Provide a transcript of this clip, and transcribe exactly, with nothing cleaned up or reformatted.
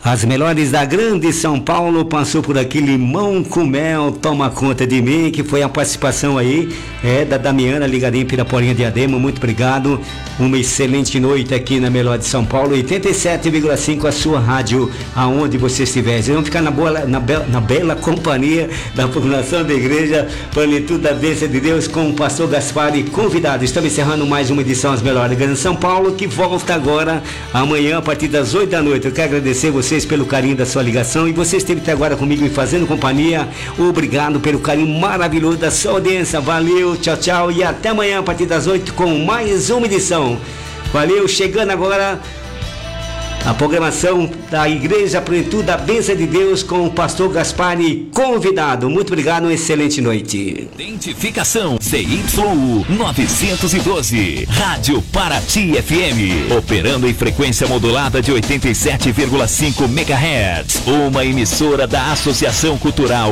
As melhores da grande São Paulo, passou por aqui Limão com Mel, Toma Conta de Mim, que foi a participação aí é, da Damiana, ligadinha em Piraporinha Diadema, muito obrigado, uma excelente noite aqui na Melhor de São Paulo, oitenta e sete vírgula cinco, a sua rádio, aonde você estiver. Vocês vão ficar na, boa, na, be, na bela companhia da população da igreja, plenitude da bênção de Deus, com o pastor Gaspar e convidado. Estamos encerrando mais uma edição das Melhores da grande São Paulo, que volta agora, amanhã, a partir das oito da noite. Eu quero agradecer vocês pelo carinho da sua ligação, e você esteve até agora comigo me fazendo companhia. Obrigado pelo carinho maravilhoso da sua audiência. Valeu, tchau, tchau, e até amanhã a partir das oito com mais uma edição. Valeu, chegando agora a programação da Igreja Plenitude da Bênção de Deus com o pastor Gaspar e convidado. Muito obrigado, uma excelente noite. Identificação C Y U novecentos e doze, Rádio Paraty F M, operando em frequência modulada de oitenta e sete vírgula cinco megahertz, uma emissora da Associação Cultural